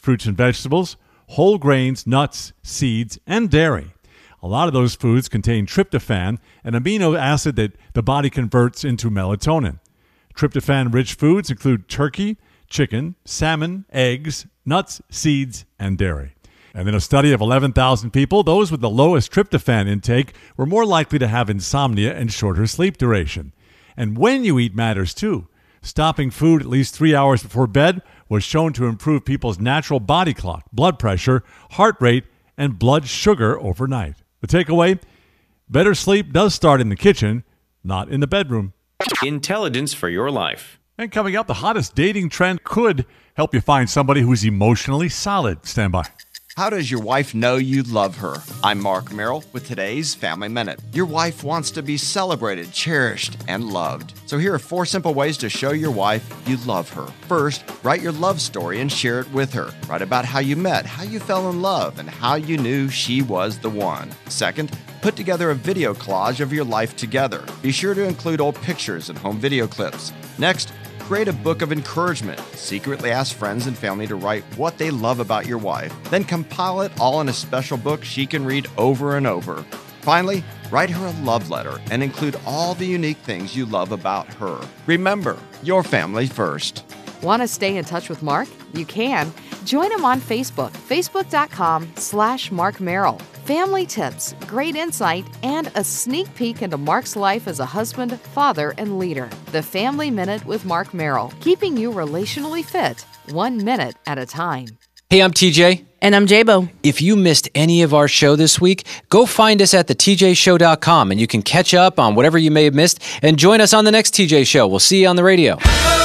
fruits and vegetables, whole grains, nuts, seeds, and dairy. A lot of those foods contain tryptophan, an amino acid that the body converts into melatonin. Tryptophan-rich foods include turkey, chicken, salmon, eggs, nuts, seeds, and dairy. And in a study of 11,000 people, those with the lowest tryptophan intake were more likely to have insomnia and shorter sleep duration. And when you eat matters too. Stopping food at least 3 hours before bed was shown to improve people's natural body clock, blood pressure, heart rate, and blood sugar overnight. The takeaway? Better sleep does start in the kitchen, not in the bedroom. Intelligence for your life. And coming up, the hottest dating trend could help you find somebody who's emotionally solid. Stand by. How does your wife know you love her? I'm Mark Merrill with today's Family Minute. Your wife wants to be celebrated, cherished, and loved. So here are 4 simple ways to show your wife you love her. First, write your love story and share it with her. Write about how you met, how you fell in love, and how you knew she was the one. Second, put together a video collage of your life together. Be sure to include old pictures and home video clips. Next, create a book of encouragement. Secretly ask friends and family to write what they love about your wife. Then compile it all in a special book she can read over and over. Finally, write her a love letter and include all the unique things you love about her. Remember, your family first. Want to stay in touch with Mark? You can. Join him on Facebook, facebook.com/Mark Merrill. Family tips, great insight, and a sneak peek into Mark's life as a husband, father, and leader. The Family Minute with Mark Merrill, keeping you relationally fit, 1 minute at a time. Hey, I'm TJ. And I'm J-Bo. If you missed any of our show this week, go find us at thetjshow.com and you can catch up on whatever you may have missed and join us on the next TJ Show. We'll see you on the radio.